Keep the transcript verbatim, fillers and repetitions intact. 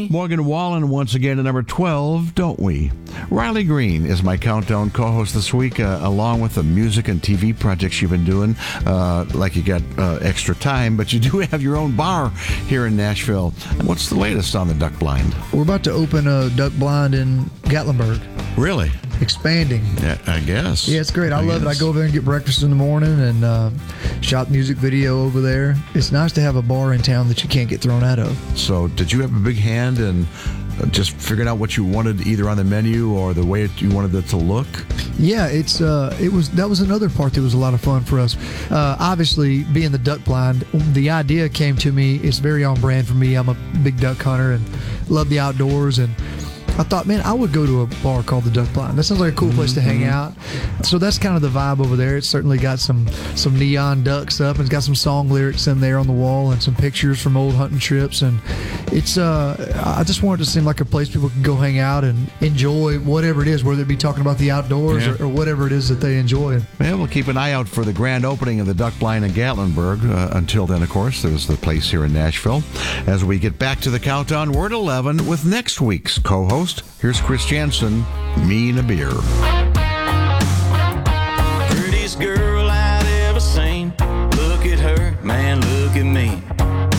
me. Morgan Wallen once again at number twelve, Don't We? Riley Green is my countdown co-host this week, uh, along with the music and T V projects you've been doing. Uh, like you got uh, extra time, but you do have your own bar here in Nashville. What's the latest on the Duck Blind? We're about to open a Duck Blind in Gatlinburg. Really? Expanding. Yeah, I guess. Yeah, it's great. I, I love guess. it. I go over there and get breakfast in the morning and uh, shot music video over there. It's nice to have a bar in town that you can't get thrown out of. So did you have a big hand in uh, just figuring out what you wanted either on the menu or the way you wanted it to look? Yeah, it's uh, it was that was another part that was a lot of fun for us. Uh, obviously, being the duck blind, the idea came to me. It's very on brand for me. I'm a big duck hunter and love the outdoors, and I thought, man, I would go to a bar called the Duck Blind. That sounds like a cool place to hang out. So that's kind of the vibe over there. It's certainly got some some neon ducks up, and it's got some song lyrics in there on the wall, and some pictures from old hunting trips. And it's uh, I just wanted to seem like a place people can go hang out and enjoy whatever it is, whether it be talking about the outdoors Yeah. or, or whatever it is that they enjoy. Well, we'll keep an eye out for the grand opening of the Duck Blind in Gatlinburg. Uh, until then, of course, there's the place here in Nashville. As we get back to the countdown, we're at eleven with next week's co-host. Here's Chris Jansen, Me and a Beer. Prettiest girl I'd ever seen. Look at her, man, look at me.